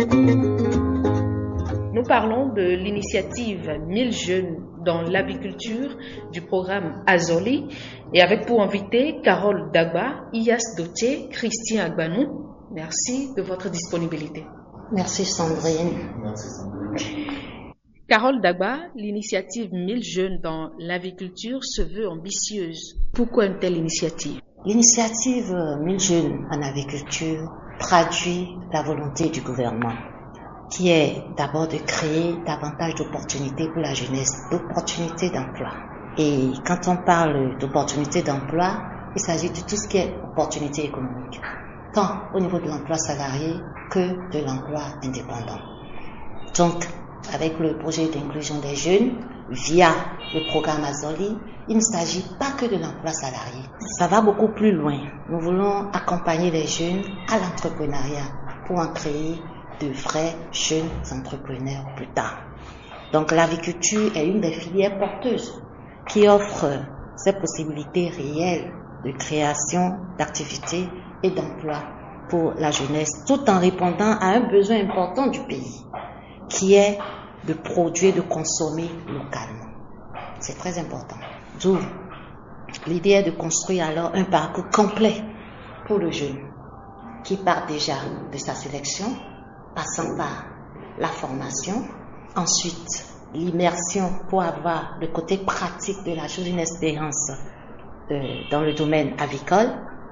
Nous parlons de l'initiative 1000 jeunes dans l'aviculture du programme Azoli et avec pour invité Carole Dagba, Iyas Doté, Christian Agbanou. Merci de votre disponibilité. Merci Sandrine. Carole Dagba, l'initiative 1000 jeunes dans l'aviculture se veut ambitieuse. Pourquoi une telle initiative? L'initiative 1000 jeunes en aviculture traduit la volonté du gouvernement, qui est d'abord de créer davantage d'opportunités pour la jeunesse, d'opportunités d'emploi. Et quand on parle d'opportunités d'emploi, il s'agit de tout ce qui est opportunités économiques, tant au niveau de l'emploi salarié que de l'emploi indépendant. Donc, avec le projet d'inclusion des jeunes, via le programme Azoli, il ne s'agit pas que de l'emploi salarié. Ça va beaucoup plus loin. Nous voulons accompagner les jeunes à l'entrepreneuriat pour en créer de vrais jeunes entrepreneurs plus tard. Donc l'aviculture est une des filières porteuses qui offre ces possibilités réelles de création d'activités et d'emplois pour la jeunesse, tout en répondant à un besoin important du pays, qui est de produire, de consommer localement. C'est très important. D'où l'idée est de construire alors un parcours complet pour le jeune, qui part déjà de sa sélection, passant par la formation, ensuite l'immersion pour avoir le côté pratique de la chose, une expérience dans le domaine avicole,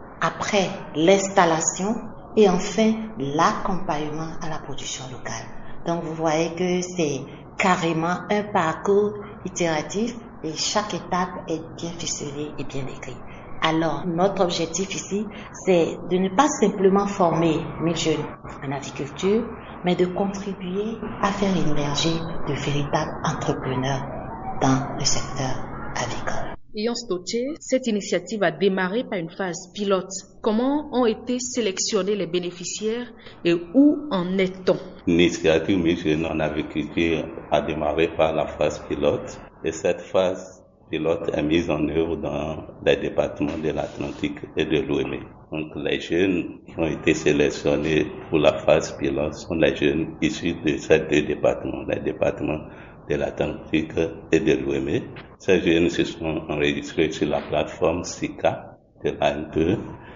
après l'installation et enfin l'accompagnement à la production locale. Donc vous voyez que c'est carrément un parcours itératif et chaque étape est bien ficelée et bien décrite. Alors, notre objectif ici, c'est de ne pas simplement former 1000 jeunes en aviculture, mais de contribuer à faire émerger de véritables entrepreneurs dans le secteur avicole. Ayant stocké, cette initiative a démarré par une phase pilote. Comment ont été sélectionnés les bénéficiaires et où en est-on? L'initiative 1000 jeunes en aviculture a démarré par la phase pilote et cette phase pilote est mise en œuvre dans les départements de l'Atlantique et de l'Ouémé. Donc les jeunes qui ont été sélectionnés pour la phase pilote sont les jeunes issus de ces deux départements, les départements de l'Atlantique et de l'Ouémé. Ces jeunes se sont enregistrés sur la plateforme SICA de l'AN2.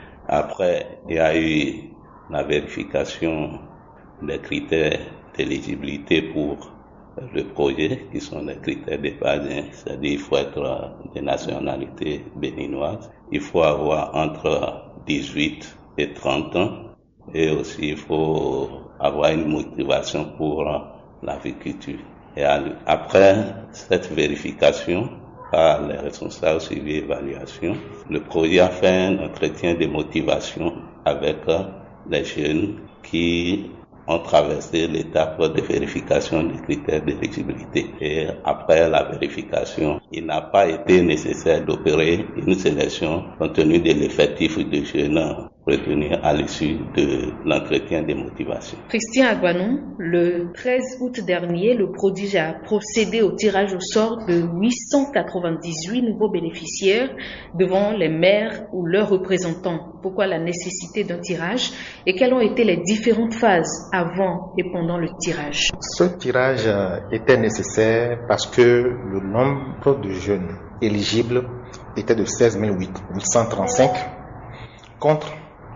Après, il y a eu la vérification des critères d'éligibilité pour le projet, qui sont les critères de base, c'est-à-dire il faut être de nationalité béninoise, il faut avoir entre 18 et 30 ans et aussi il faut avoir une motivation pour l'aviculture. Et après cette vérification par les responsables suivi évaluation, le projet a fait un entretien de motivation avec les jeunes qui ont traversé l'étape de vérification des critères d'éligibilité. Et après la vérification, il n'a pas été nécessaire d'opérer une sélection compte tenu de l'effectif de jeunes retenus à l'issue de l'entretien de motivation. Christian Agbanou, le 13 août dernier, le prodige a procédé au tirage au sort de 898 nouveaux bénéficiaires devant les maires ou leurs représentants. Pourquoi la nécessité d'un tirage et quelles ont été les différentes phases avant et pendant le tirage? Ce tirage était nécessaire parce que le nombre de jeunes éligibles était de 16 835 contre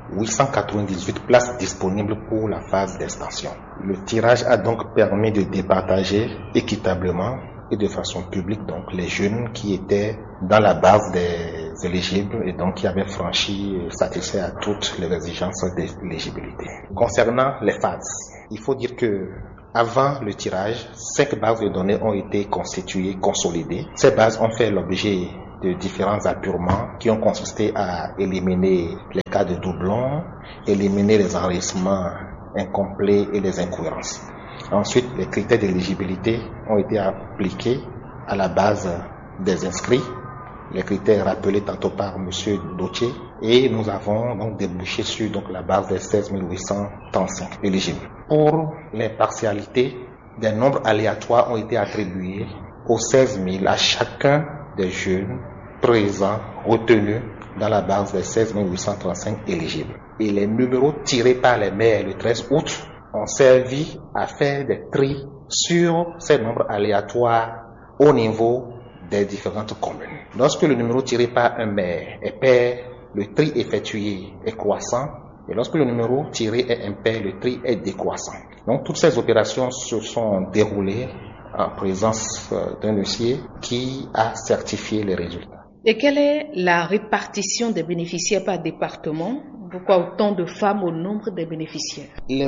898 places disponibles pour la phase d'extension. Le tirage a donc permis de départager équitablement et de façon publique donc les jeunes qui étaient dans la base des éligibles et donc qui avaient franchi et satisfait à toutes les exigences d'éligibilité. Concernant les phases, il faut dire que avant le tirage, 5 bases de données ont été constituées, consolidées. Ces bases ont fait l'objet de différents apurements qui ont consisté à éliminer les cas de doublons, éliminer les enregistrements incomplets et les incohérences. Ensuite, les critères d'éligibilité ont été appliqués à la base des inscrits, les critères rappelés tantôt par M. Dotier, et nous avons donc débouché sur la base des 16 835 éligibles. Pour l'impartialité, des nombres aléatoires ont été attribués aux 16 000 à chacun des jeunes présents retenus dans la base des 16 835 éligibles. Et les numéros tirés par les maires le 13 août ont servi à faire des tris sur ces nombres aléatoires au niveau des différentes communes. Lorsque le numéro tiré par un maire est pair, le tri effectué est croissant, et lorsque le numéro tiré est impair, le tri est décroissant. Donc toutes ces opérations se sont déroulées en présence d'un huissier qui a certifié les résultats. Et quelle est la répartition des bénéficiaires par département? Pourquoi autant de femmes au nombre des bénéficiaires? Les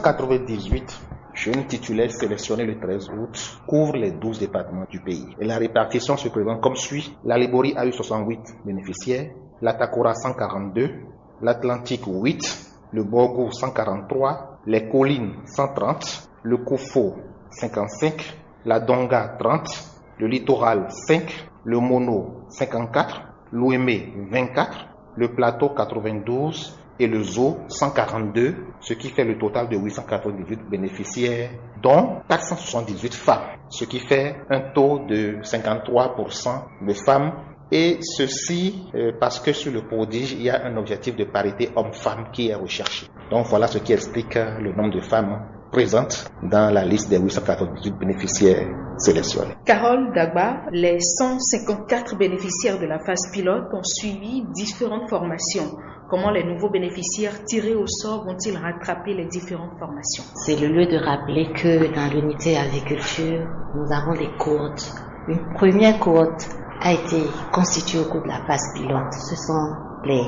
898 jeunes titulaires sélectionnés le 13 août couvrent les 12 départements du pays. Et la répartition se présente comme suit. La Liborie a eu 68 bénéficiaires, la Takora 142, l'Atlantique 8, le Borgou 143, les Collines 130, le Koufo 55, la Donga 30, le Littoral 5, le Mono 54, l'Ouémé 24, le Plateau 92 et le Zo 142, ce qui fait le total de 898 bénéficiaires, dont 478 femmes, ce qui fait un taux de 53% de femmes. Et ceci parce que sur le prodige, il y a un objectif de parité homme-femme qui est recherché. Donc voilà ce qui explique le nombre de femmes présentes dans la liste des 898 bénéficiaires sélectionnés. Carole Dagba, les 154 bénéficiaires de la phase pilote ont suivi différentes formations. Comment les nouveaux bénéficiaires tirés au sort vont-ils rattraper les différentes formations? C'est le lieu de rappeler que dans l'unité agriculture, nous avons des cohortes. Une première cohorte a été constituée au cours de la phase pilote. Ce sont les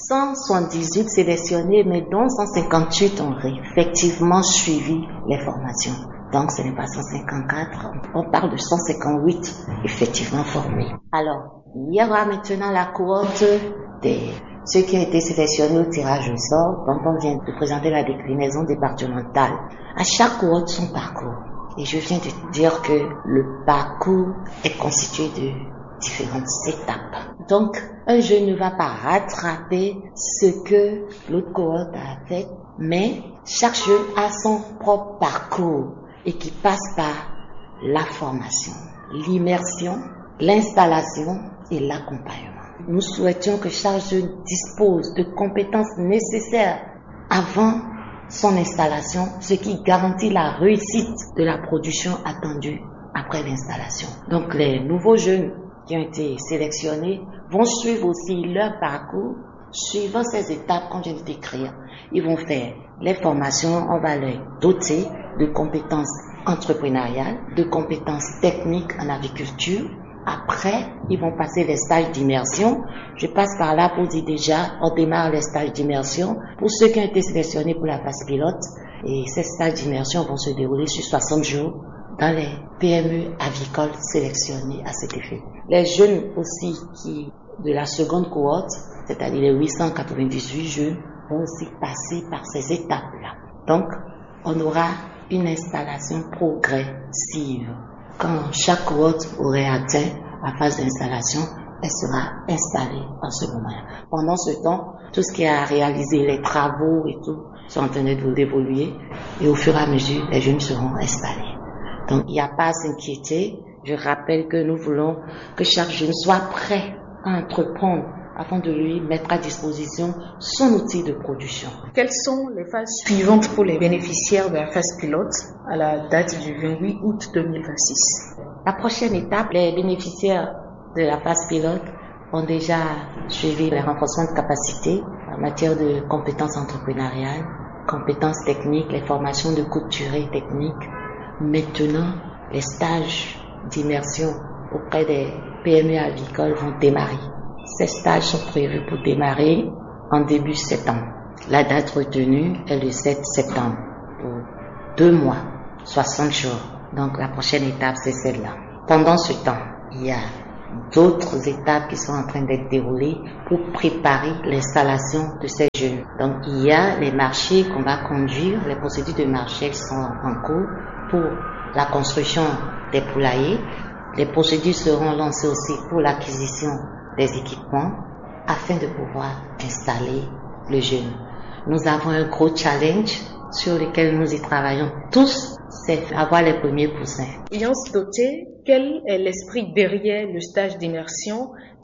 178 sélectionnés, mais dont 158 ont effectivement suivi les formations. Donc ce n'est pas 154, on parle de 158 effectivement formés. Alors, il y aura maintenant la cohorte des ceux qui ont été sélectionnés au tirage au sort, dont on vient de présenter la déclinaison départementale. À chaque cohorte, son parcours. Et je viens de dire que le parcours est constitué de différentes étapes. Donc, un jeune ne va pas rattraper ce que l'autre cohorte a fait, mais chaque jeune a son propre parcours et qui passe par la formation, l'immersion, l'installation et l'accompagnement. Nous souhaitions que chaque jeune dispose de compétences nécessaires avant son installation, ce qui garantit la réussite de la production attendue après l'installation. Donc les nouveaux jeunes qui ont été sélectionnés vont suivre aussi leur parcours suivant ces étapes qu'on vient de décrire. Ils vont faire les formations, on va les doter de compétences entrepreneuriales, de compétences techniques en agriculture. Après, ils vont passer les stages d'immersion. Je passe par là pour dire déjà, on démarre les stages d'immersion pour ceux qui ont été sélectionnés pour la phase pilote. Et ces stages d'immersion vont se dérouler sur 60 jours dans les PME avicoles sélectionnés à cet effet. Les jeunes aussi qui, de la seconde cohorte, c'est-à-dire les 898 jeunes, vont aussi passer par ces étapes-là. Donc, on aura une installation progressive. Quand chaque cohorte aurait atteint la phase d'installation, elle sera installée en ce moment. Pendant ce temps, tout ce qui est à réaliser, les travaux et tout, sont en train d'évoluer et au fur et à mesure, les jeunes seront installés. Donc, il n'y a pas à s'inquiéter. Je rappelle que nous voulons que chaque jeune soit prêt à entreprendre afin de lui mettre à disposition son outil de production. Quelles sont les phases suivantes pour les bénéficiaires de la phase pilote à la date du 28 août 2026? La prochaine étape, les bénéficiaires de la phase pilote ont déjà suivi les renforcements de capacités en matière de compétences entrepreneuriales, compétences techniques, les formations de courte durée techniques. Maintenant, les stages d'immersion auprès des PME avicoles vont démarrer. Ces stages sont prévus pour démarrer en début septembre. La date retenue est le 7 septembre pour 2 mois, 60 jours. Donc la prochaine étape, c'est celle-là. Pendant ce temps, il y a d'autres étapes qui sont en train d'être déroulées pour préparer l'installation de ces jeunes. Donc il y a les marchés qu'on va conduire, les procédures de marché qui sont en cours pour la construction des poulaillers. Les procédures seront lancées aussi pour l'acquisition des équipements afin de pouvoir installer le jeune. Nous avons un gros challenge sur lequel nous y travaillons tous, c'est avoir les premiers poussins. Ayant doté, quel est l'esprit derrière le stage d'immersion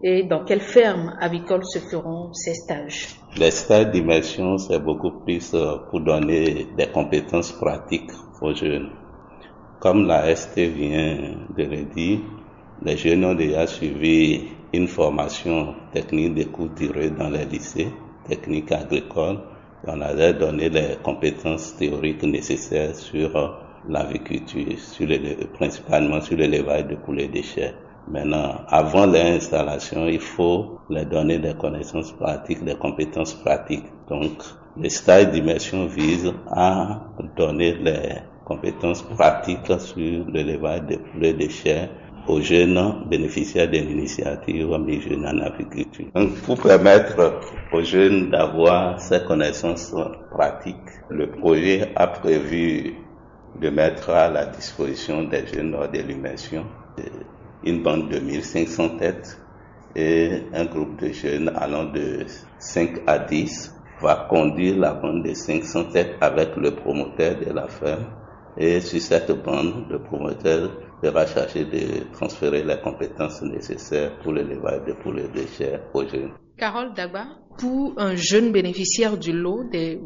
Et dans quelle ferme avicole se feront ces stages? Les stages d'immersion, c'est beaucoup plus pour donner des compétences pratiques aux jeunes. Comme la ST vient de le dire, les jeunes ont déjà suivi une formation technique de courte durée dans les lycées, techniques agricoles. On a donné les compétences théoriques nécessaires sur l'aviculture, principalement sur l'élevage de poulets de chair. Maintenant, avant l'installation, il faut leur donner des connaissances pratiques, des compétences pratiques. Donc, les stages d'immersion visent à donner les compétences pratiques sur l'élevage de poulets de chair aux jeunes bénéficiaires de l'initiative Amis Jeunes en Agriculture. Donc, pour permettre aux jeunes d'avoir ces connaissances pratiques, le projet a prévu de mettre à la disposition des jeunes lors de l'immersion une bande de 1500 têtes et un groupe de jeunes allant de 5 à 10 va conduire la bande de 500 têtes avec le promoteur de la ferme. Et sur cette bande, le promoteur sera chargé de transférer les compétences nécessaires pour l'élevage de poulets de chair aux jeunes. Carole Dagba, pour un jeune bénéficiaire du lot des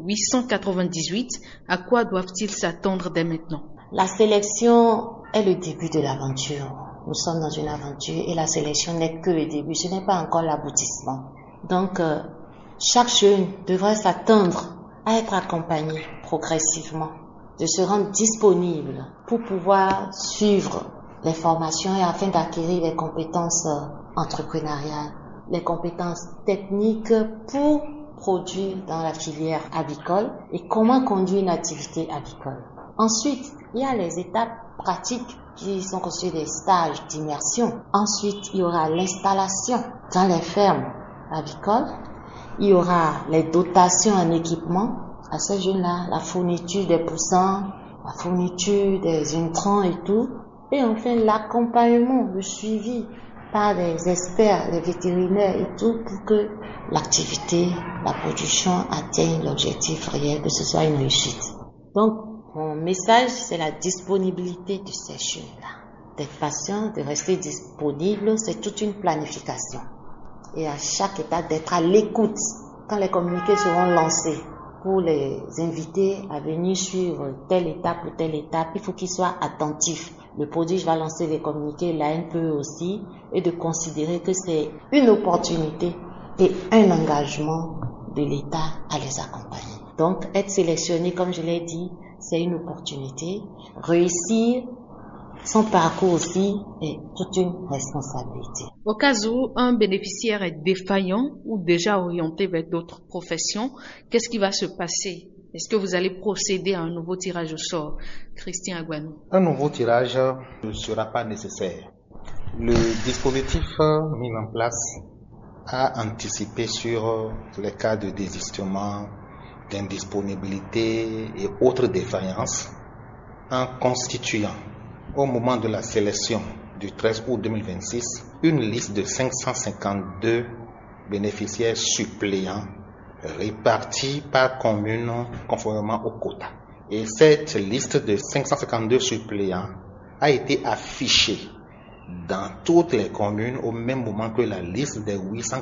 898, à quoi doivent-ils s'attendre dès maintenant? La sélection est le début de l'aventure. Nous sommes dans une aventure et la sélection n'est que le début, ce n'est pas encore l'aboutissement. Donc, chaque jeune devrait s'attendre à être accompagné progressivement, de se rendre disponible pour pouvoir suivre les formations et afin d'acquérir les compétences entrepreneuriales, les compétences techniques pour produire dans la filière avicole et comment conduire une activité avicole. Ensuite, il y a les étapes pratiques qui sont constituées des stages d'immersion. Ensuite, il y aura l'installation dans les fermes avicoles. Il y aura les dotations en équipement à ces jeunes-là, la fourniture des poussins, la fourniture des intrants et tout. Et enfin, l'accompagnement, le suivi par des experts, les vétérinaires et tout, pour que l'activité, la production atteigne l'objectif réel, que ce soit une réussite. Donc, mon message, c'est la disponibilité de ces jeunes-là. D'être patient, de rester disponible, c'est toute une planification. Et à chaque étape, d'être à l'écoute. Quand les communiqués seront lancés, pour les inviter à venir suivre telle étape ou telle étape, il faut qu'ils soient attentifs. Le prodige va lancer les communiqués, l'ANPE aussi, et de considérer que c'est une opportunité et un engagement de l'État à les accompagner. Donc, être sélectionné, comme je l'ai dit, c'est une opportunité. Réussir son parcours aussi est toute une responsabilité. Au cas où un bénéficiaire est défaillant ou déjà orienté vers d'autres professions, qu'est-ce qui va se passer? Est-ce que vous allez procéder à un nouveau tirage au sort? Christian Aguanou. Un nouveau tirage ne sera pas nécessaire. Le dispositif mis en place a anticipé sur les cas de désistement, d'indisponibilité et autres défaillances en constituant, au moment de la sélection du 13 août 2026, une liste de 552 bénéficiaires suppléants répartis par commune conformément au quota. Et cette liste de 552 suppléants a été affichée dans toutes les communes au même moment que la liste des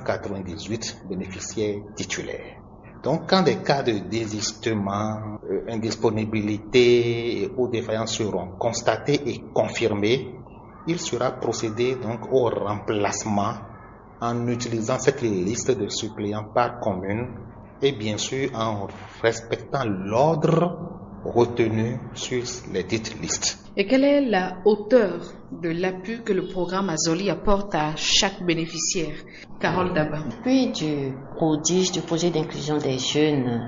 898 bénéficiaires titulaires. Donc, quand des cas de désistement, indisponibilité et ou défaillance seront constatés et confirmés, il sera procédé donc au remplacement en utilisant cette liste de suppléants par commune et bien sûr en respectant l'ordre retenu sur les dites listes. Et quelle est la hauteur de l'appui que le programme Azoli apporte à chaque bénéficiaire? Carole Dagba. L'appui du prodige, du projet d'inclusion des jeunes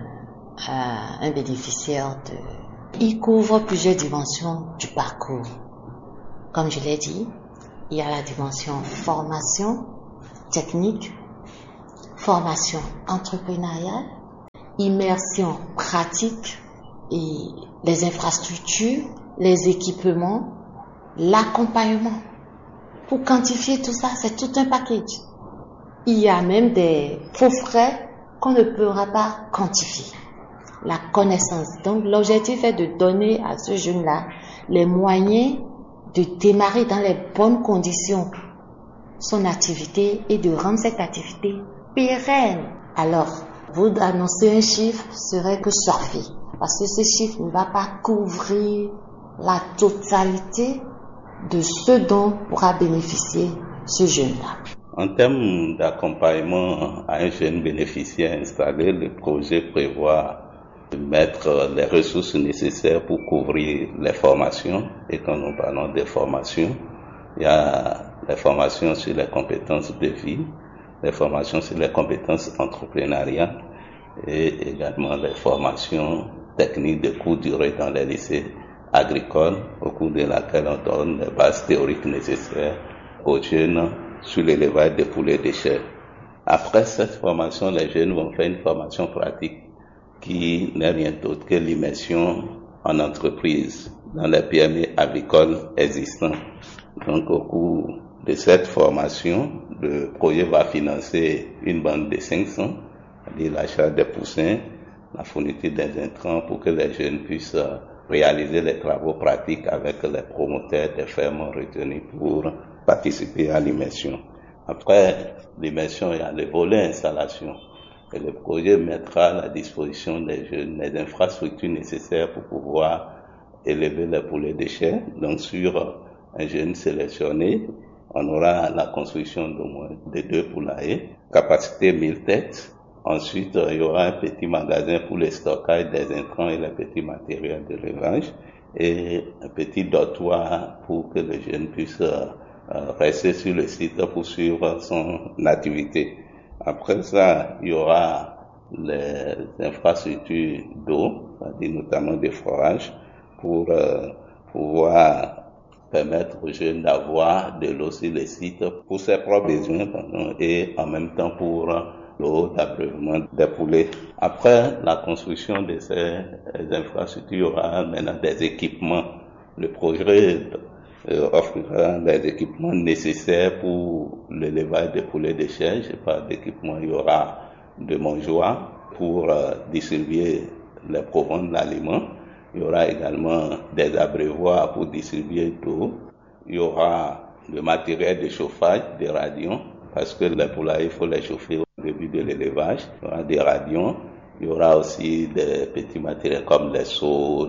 à un bénéficiaire il couvre plusieurs dimensions du parcours. Comme je l'ai dit, il y a la dimension formation technique, formation entrepreneuriale, immersion pratique et les infrastructures, les équipements, l'accompagnement. Pour quantifier tout ça, c'est tout un package. Il y a même des faux frais qu'on ne pourra pas quantifier. La connaissance. Donc, l'objectif est de donner à ce jeune-là les moyens de démarrer dans les bonnes conditions son activité et de rendre cette activité pérenne. Alors, vous annoncez un chiffre serait que surfer, parce que ce chiffre ne va pas couvrir la totalité de ce dont pourra bénéficier ce jeune-là. En termes d'accompagnement à un jeune bénéficiaire installé, le projet prévoit de mettre les ressources nécessaires pour couvrir les formations. Et quand nous parlons des formations, il y a les formations sur les compétences de vie, les formations sur les compétences entrepreneuriales et également les formations techniques de courte durée dans les lycées agricoles, au cours de laquelle on donne les bases théoriques nécessaires aux jeunes sur l'élevage des poulets de chair. Après cette formation, les jeunes vont faire une formation pratique qui n'est rien d'autre que l'immersion en entreprise dans les PME avicoles existants. Donc, au cours de cette formation, le projet va financer une bande de 500, c'est-à-dire l'achat des poussins, la fourniture des intrants pour que les jeunes puissent réaliser les travaux pratiques avec les promoteurs des fermes retenus pour participer à l'immersion. Après l'immersion, il y a le volet installation. Et le projet mettra à la disposition des jeunes les infrastructures nécessaires pour pouvoir élever les poulets de chair. Donc, sur un jeune sélectionné, on aura la construction d'au moins de 2 poulaillers, capacité 1000 têtes. Ensuite, il y aura un petit magasin pour le stockage des intrants et les petits matériels de l'élevage et un petit dortoir pour que le jeune puisse rester sur le site pour suivre son activité. Après ça, il y aura les infrastructures d'eau, c'est-à-dire notamment des forages, pour pouvoir permettre aux jeunes d'avoir de l'eau sur le site pour ses propres besoins et en même temps pour l'eau d'abreuvement des poulets. Après la construction de ces infrastructures, il y aura maintenant des équipements. Le projet offrira les équipements nécessaires pour l'élevage des poulets de chair. Je parle d'équipements, il y aura de mangeoires pour distribuer les proventes d'aliments. Il y aura également des abreuvoirs pour distribuer d'eau. Il y aura le matériel de chauffage, des radions, parce que les poulaillers, il faut les chauffer au début de l'élevage. Il y aura des radions. Il y aura aussi des petits matériels comme les seaux,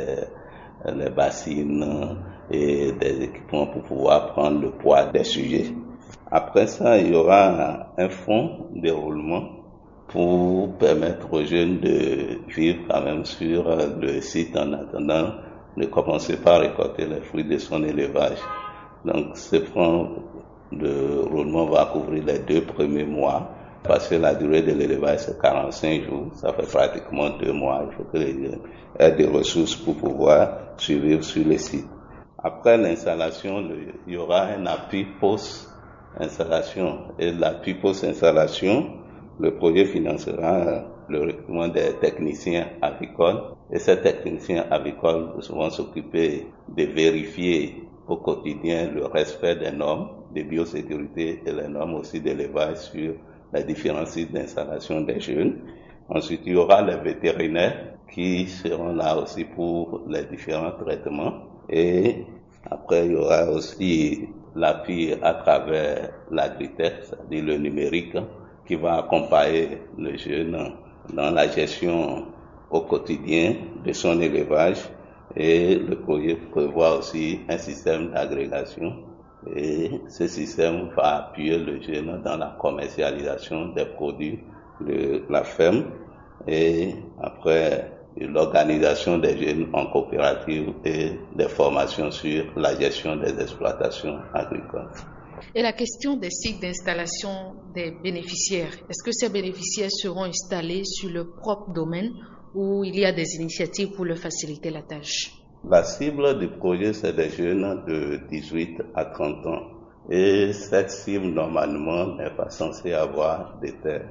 les bassines et des équipements pour pouvoir prendre le poids des sujets. Après ça, il y aura un fonds de roulement pour permettre aux jeunes de vivre quand même sur le site en attendant de commencer par récolter les fruits de son élevage. Donc, ce fonds de roulement va couvrir les 2 premiers mois parce que la durée de l'élevage c'est 45 jours, ça fait pratiquement 2 mois. Il faut que les jeunes aient des ressources pour pouvoir survivre sur le site. Après l'installation, il y aura un appui post-installation. Et l'appui post-installation, le projet financera le recrutement des techniciens avicoles. Et ces techniciens avicoles vont s'occuper de vérifier au quotidien le respect des normes de biosécurité et les normes aussi d'élevage sur les différents sites d'installation des jeunes. Ensuite, il y aura les vétérinaires qui seront là aussi pour les différents traitements. Et après, il y aura aussi l'appui à travers l'agritech, c'est-à-dire le numérique, qui va accompagner le jeune dans la gestion au quotidien de son élevage. Et le projet prévoit aussi un système d'agrégation. Et ce système va appuyer le jeune dans la commercialisation des produits de la ferme. Et après, l'organisation des jeunes en coopérative et des formations sur la gestion des exploitations agricoles. Et la question des sites d'installation des bénéficiaires, est-ce que ces bénéficiaires seront installés sur leur propre domaine ou il y a des initiatives pour leur faciliter la tâche? La cible du projet, c'est des jeunes de 18 à 30 ans. Et cette cible, normalement, n'est pas censée avoir des terres.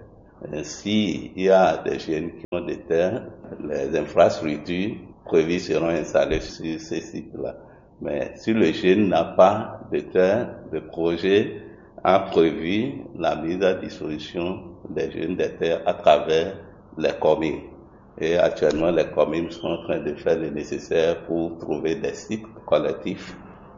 S'il y a des jeunes qui ont des terres, les infrastructures prévues seront installées sur ces sites-là. Mais si le jeune n'a pas de terre, le projet a prévu la mise à disposition des jeunes des terres à travers les communes. Et actuellement, les communes sont en train de faire le nécessaire pour trouver des sites collectifs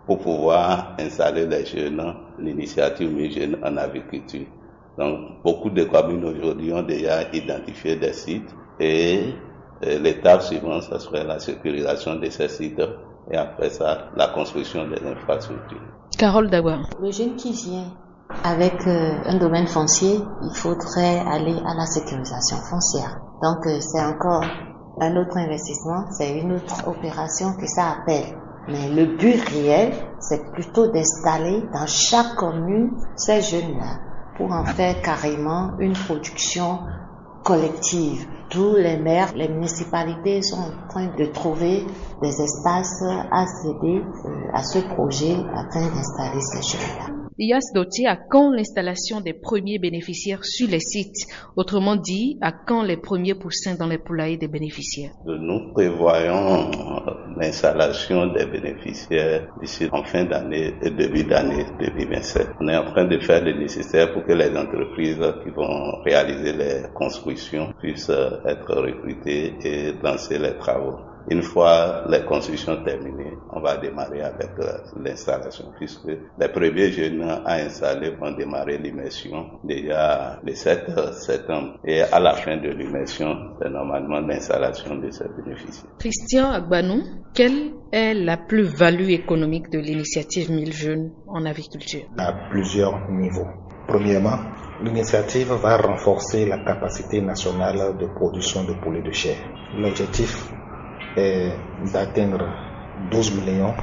pour pouvoir installer les jeunes, l'initiative 1000 jeunes en agriculture. Donc, beaucoup de communes aujourd'hui ont déjà identifié des sites et l'étape suivante, ce serait la sécurisation de ces sites et après ça, la construction des infrastructures. Carole Dagba. Le jeune qui vient avec un domaine foncier, il faudrait aller à la sécurisation foncière. Donc, c'est encore un autre investissement, c'est une autre opération que ça appelle. Mais le but réel, c'est plutôt d'installer dans chaque commune ces jeunes-là pour en faire carrément une production collective. Tous les maires, les municipalités sont en train de trouver des espaces à céder à ce projet afin d'installer ces jeunes-là. Ias Dotier, à quand l'installation des premiers bénéficiaires sur les sites? Autrement dit, à quand les premiers poussins dans les poulaillers des bénéficiaires? Nous prévoyons l'installation des bénéficiaires d'ici en fin d'année et début d'année 2027. On est en train de faire le nécessaire pour que les entreprises qui vont réaliser les constructions puissent être recrutées et lancer les travaux. Une fois les constructions terminées, on va démarrer avec l'installation puisque les premiers jeunes à installer vont démarrer l'immersion déjà le 7 septembre. Et à la fin de l'immersion, c'est normalement l'installation de ces bénéficiaires. Christian Agbanou, quelle est la plus-value économique de l'initiative 1000 jeunes en agriculture? À plusieurs niveaux. Premièrement, l'initiative va renforcer la capacité nationale de production de poulets de chair. L'objectif est d'atteindre 12 millions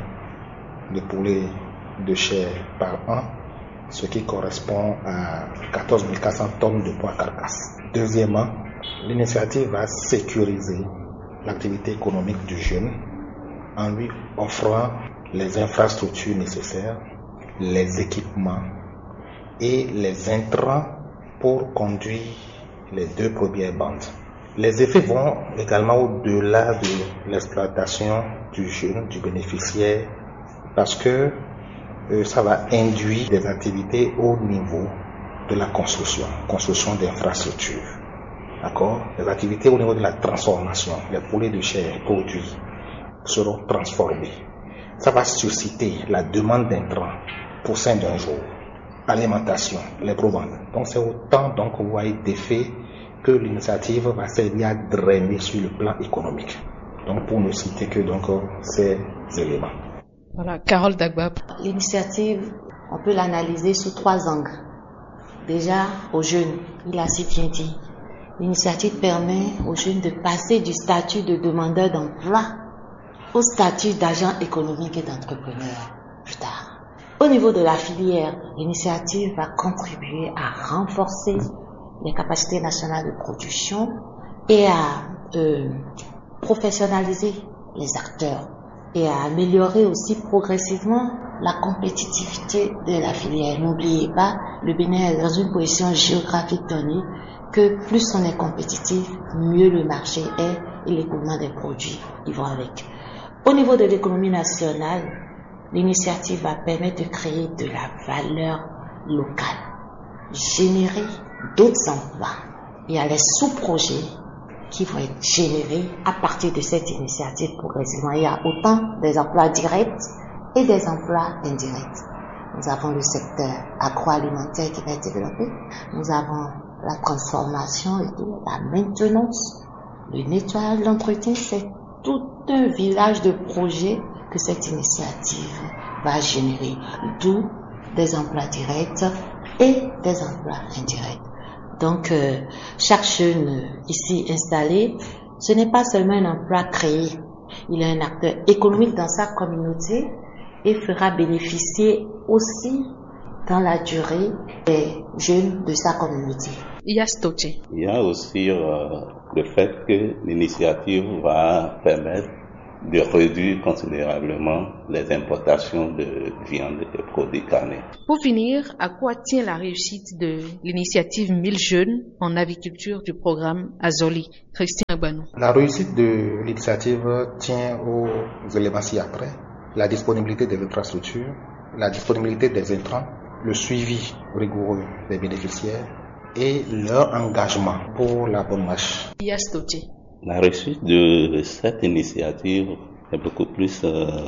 de poulets de chair par an, ce qui correspond à 14 400 tonnes de poids carcasse. Deuxièmement, l'initiative va sécuriser l'activité économique du jeune en lui offrant les infrastructures nécessaires, les équipements et les intrants pour conduire les 2 premières bandes. Les effets vont également au-delà de l'exploitation du jeune, du bénéficiaire, parce que ça va induire des activités au niveau de la construction d'infrastructures. D'accord? Les activités au niveau de la transformation, les poulets de chair produits seront transformés. Ça va susciter la demande d'intrants pour 5 d'un jour, alimentation, les proventes. Donc c'est autant vous voyez d'effets que l'initiative va servir à drainer sur le plan économique. Donc pour ne citer que ces éléments. Voilà, Carole Dagba. L'initiative, on peut l'analyser sous 3 angles. Déjà, aux jeunes, il a si bien dit, l'initiative permet aux jeunes de passer du statut de demandeur d'emploi au statut d'agent économique et d'entrepreneur plus tard. Au niveau de la filière, l'initiative va contribuer à renforcer les capacités nationales de production et à professionnaliser les acteurs et à améliorer aussi progressivement la compétitivité de la filière. N'oubliez pas, le Bénin est dans une position géographique donnée que plus on est compétitif, mieux le marché est et l'écoulement des produits qui vont avec. Au niveau de l'économie nationale, l'initiative va permettre de créer de la valeur locale, générer d'autres emplois. Il y a les sous-projets qui vont être générés à partir de cette initiative progressivement. Il y a autant des emplois directs et des emplois indirects. Nous avons le secteur agroalimentaire qui va être développé. Nous avons la transformation et tout, la maintenance, le nettoyage, l'entretien. C'est tout un village de projets que cette initiative va générer. D'où des emplois directs et des emplois indirects. Donc, chaque jeune ici installé, ce n'est pas seulement un emploi créé. Il est un acteur économique dans sa communauté et fera bénéficier aussi dans la durée des jeunes de sa communauté. Il y a aussi le fait que l'initiative va permettre de réduire considérablement les importations de viande et de produits carnés. Pour finir, à quoi tient la réussite de l'initiative 1000 jeunes en agriculture du programme Azoli? Christian Agbanou. La réussite de l'initiative tient aux éléments ci-après: la disponibilité des infrastructures, la disponibilité des intrants, le suivi rigoureux des bénéficiaires et leur engagement pour la bonne marche. La réussite de cette initiative est beaucoup plus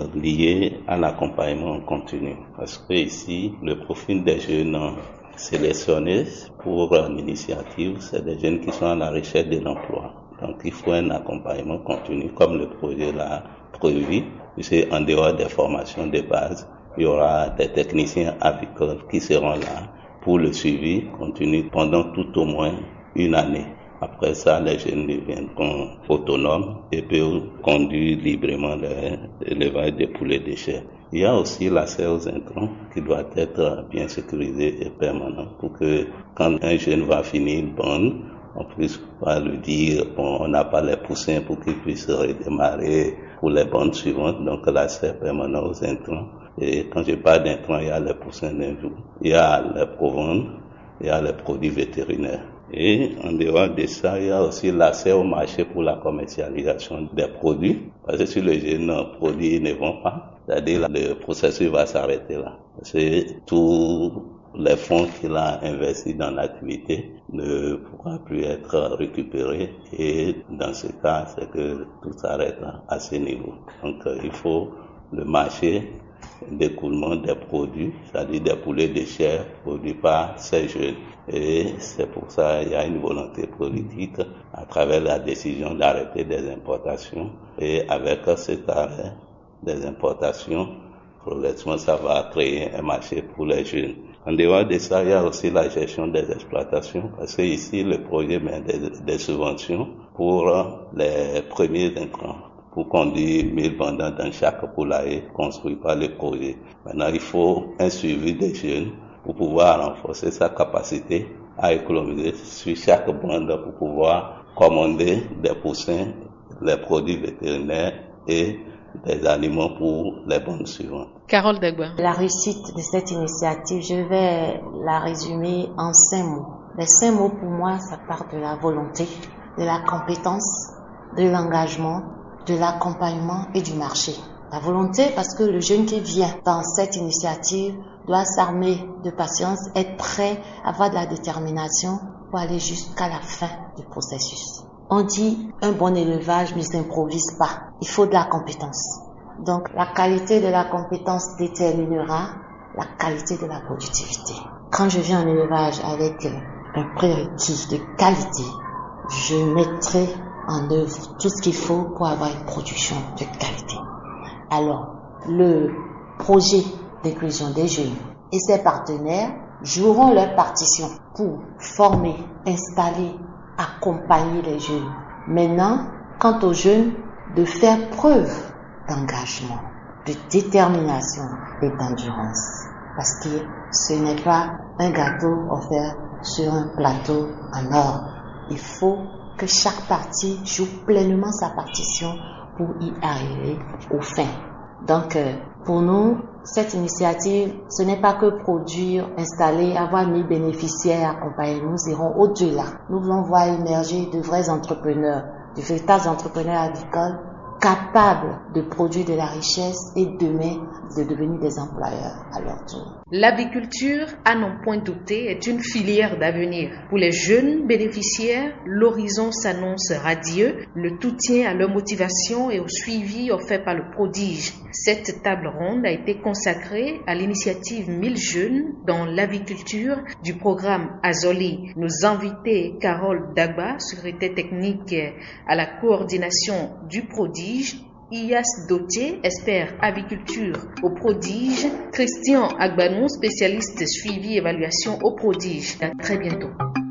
lié à l'accompagnement continu. Parce que ici, le profil des jeunes sélectionnés pour l'initiative, c'est des jeunes qui sont à la recherche de l'emploi. Donc il faut un accompagnement continu comme le projet l'a prévu. En dehors des formations de base, il y aura des techniciens avicoles qui seront là pour le suivi continu pendant tout au moins une année. Après ça, les jeunes deviendront autonomes et peuvent conduire librement l'élevage des poulets de chair. Il y a aussi l'accès aux intrants qui doit être bien sécurisé et permanent pour que quand un jeune va finir une bande, on puisse pas lui dire on n'a pas les poussins pour qu'il puisse redémarrer pour les bandes suivantes. Donc l'accès permanent aux intrants. Et quand je parle d'intrants, il y a les poussins d'un jour, il y a les provantes, il y a les produits vétérinaires. Et en dehors de ça, il y a aussi l'accès au marché pour la commercialisation des produits. Parce que si les jeunes produits ne vont pas, c'est-à-dire le processus va s'arrêter là. C'est tous les fonds qu'il a investis dans l'activité ne pourra plus être récupérés. Et dans ce cas, c'est que tout s'arrête à ce niveau. Donc il faut le marché d'écoulement des produits, c'est-à-dire des poulets de chair produits par ces jeunes. Et c'est pour ça qu'il y a une volonté politique à travers la décision d'arrêter des importations. Et avec cet arrêt des importations, progressivement, ça va créer un marché pour les jeunes. En dehors de ça, il y a aussi la gestion des exploitations, parce que ici, le projet met des subventions pour les premiers intrants, pour conduire 1000 vendants dans chaque poulailler construit par le projet. Maintenant, il faut un suivi des jeunes pour pouvoir renforcer sa capacité à économiser sur chaque bande pour pouvoir commander des poussins, les produits vétérinaires et des aliments pour les bandes suivantes. Carole Dagba. La réussite de cette initiative, je vais la résumer en 5 mots. Les 5 mots pour moi, ça part de la volonté, de la compétence, de l'engagement, de l'accompagnement et du marché. La volonté parce que le jeune qui vient dans cette initiative doit s'armer de patience, être prêt, avoir de la détermination pour aller jusqu'à la fin du processus. On dit un bon élevage ne s'improvise pas, il faut de la compétence. Donc la qualité de la compétence déterminera la qualité de la productivité. Quand je viens en élevage avec un prérequis de qualité, je mettrai en œuvre tout ce qu'il faut pour avoir une production de qualité. Alors, le projet d'inclusion des jeunes et ses partenaires joueront leur partition pour former, installer, accompagner les jeunes. Maintenant, quant aux jeunes, de faire preuve d'engagement, de détermination et d'endurance. Parce que ce n'est pas un gâteau offert sur un plateau en or. Il faut que chaque partie joue pleinement sa partition pour y arriver au fin. Donc, pour nous, cette initiative, ce n'est pas que produire, installer, avoir 1000 bénéficiaires accompagnés. Nous irons au-delà. Nous voulons voir émerger de vrais entrepreneurs, de véritables entrepreneurs agricoles capables de produire de la richesse et demain de devenir des employeurs à leur tour. L'aviculture, à n'en point douter, est une filière d'avenir. Pour les jeunes bénéficiaires, l'horizon s'annonce radieux. Le tout tient à leur motivation et au suivi offert par le prodige. Cette table ronde a été consacrée à l'initiative 1000 jeunes dans l'aviculture du programme Azoli. Nos invités, Carole Dagba, secrétaire technique à la coordination du prodige, Ias Dotier, expert aviculture au prodige, Christian Agbanou, spécialiste suivi évaluation au prodige. À très bientôt.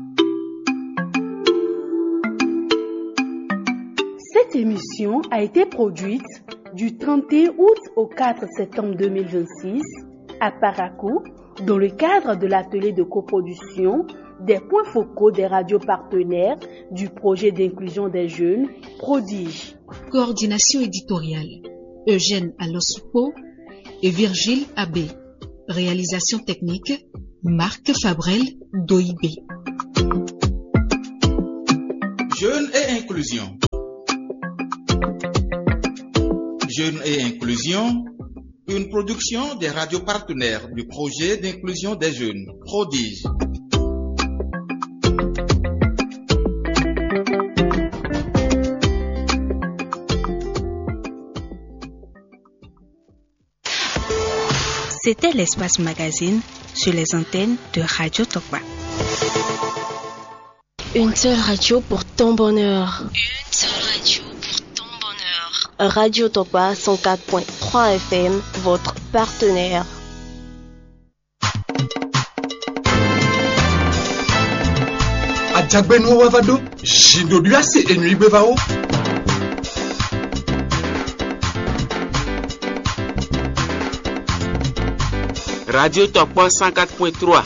Cette émission a été produite du 31 août au 4 septembre 2026 à Parakou dans le cadre de l'atelier de coproduction des points focaux des radios partenaires du projet d'inclusion des jeunes Prodige. Coordination éditoriale, Eugène Alosoupo et Virgile Abbé. Réalisation technique, Marc Fabrel d'OIB. Jeunes et inclusion. Jeunes et inclusion, une production des radios partenaires du projet d'inclusion des jeunes Prodige. C'était l'espace magazine sur les antennes de Radio Tokba. Une seule radio pour ton bonheur. Une seule radio pour ton bonheur. Radio Tokba 104.3 FM, votre partenaire. Adjagben wavado, jindo duase enui bevao. Radio Tokba 104.3.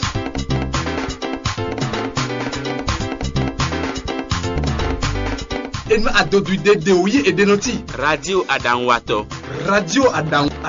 Enma adodu de ouye et de noti. Radio Adamwato. Radio Adam.